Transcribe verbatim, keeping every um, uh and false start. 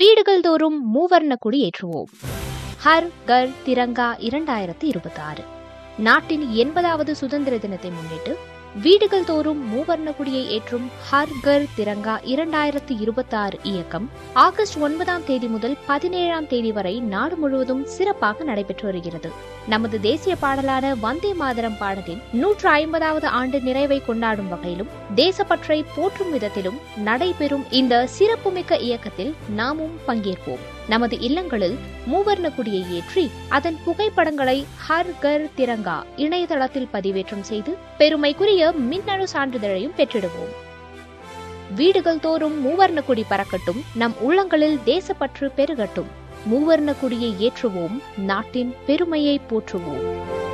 வீடுகள் தோறும் மூவர்ண கொடி ஏற்றுவோம். ஹர் கர் திரங்கா இரண்டாயிரத்தி இருபத்தி ஆறு நாட்டின் எண்பதாவது சுதந்திர தினத்தை முன்னிட்டு வீடுகள் தோறும் மூவர்ண கொடியை ஏற்றும் ஹர் கர் திரங்கா இரண்டாயிரத்தி இருபத்தி ஆறு இயக்கம் ஆகஸ்ட் ஒன்பதாம் தேதி முதல் பதினேழாம் தேதி வரை நாடு முழுவதும் சிறப்பாக நடைபெற்று வருகிறது. நமது தேசிய பாடலான வந்தே மாதரம் பாடலின் நூற்று ஐம்பதாவது ஆண்டு நிறைவை கொண்டாடும் வகையிலும் தேசப்பற்றை போற்றும் விதத்திலும் நடைபெறும் இந்த சிறப்புமிக்க இயக்கத்தில் நாமும் பங்கேற்போம். நமது இல்லங்களில் மூவர்ண கொடியை ஏற்றி அதன் புகைப்படங்களை ஹர் கர் திரங்கா இணையதளத்தில் பதிவேற்றம் செய்து பெருமைக்குரிய மின்னணு சான்றிதழையும் பெற்றிடுவோம். வீடுகள் தோறும் மூவர்ண கொடி பறக்கட்டும், நம் உள்ளங்களில் தேசப்பற்று பெருகட்டும். மூவர்ண கொடியை ஏற்றுவோம், நாட்டின் பெருமையை போற்றுவோம்.